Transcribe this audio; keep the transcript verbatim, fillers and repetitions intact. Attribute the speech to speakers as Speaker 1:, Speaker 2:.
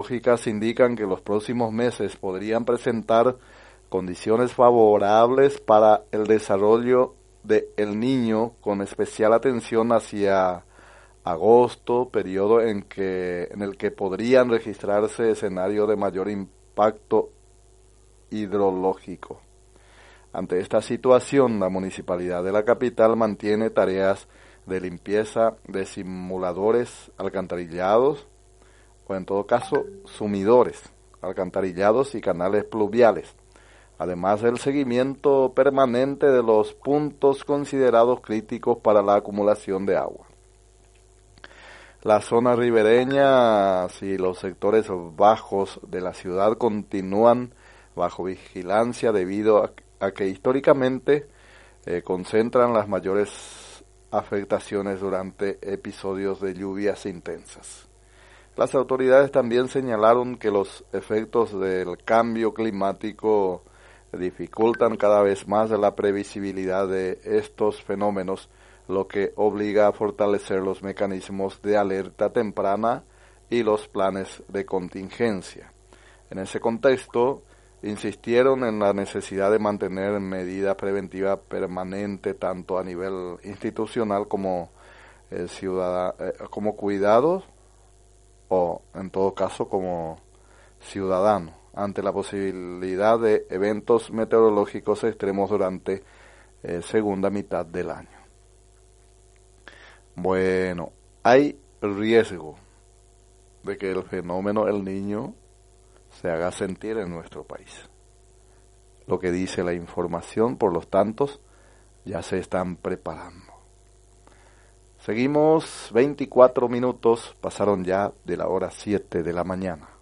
Speaker 1: meteorológicas indican que los próximos meses podrían presentar condiciones favorables para el desarrollo de El Niño, con especial atención hacia agosto, periodo en que en el que podrían registrarse escenarios de mayor impacto hidrológico. Ante esta situación, la municipalidad de la capital mantiene tareas de limpieza de simuladores alcantarillados, o en todo caso, sumidores, alcantarillados y canales pluviales, además del seguimiento permanente de los puntos considerados críticos para la acumulación de agua. Las zonas ribereñas y los sectores bajos de la ciudad continúan bajo vigilancia debido a, a que históricamente eh, concentran las mayores afectaciones durante episodios de lluvias intensas. Las autoridades también señalaron que los efectos del cambio climático dificultan cada vez más la previsibilidad de estos fenómenos, lo que obliga a fortalecer los mecanismos de alerta temprana y los planes de contingencia. En ese contexto, insistieron en la necesidad de mantener medidas preventivas permanentes tanto a nivel institucional como eh, ciudad, eh, como cuidados o en todo caso como ciudadanos ante la posibilidad de eventos meteorológicos extremos durante eh, segunda mitad del año. Bueno, hay riesgo de que el fenómeno El Niño se haga sentir en nuestro país. Lo que dice la información, por lo tanto, ya se están preparando. Seguimos, veinticuatro minutos, pasaron ya de la hora siete de la mañana.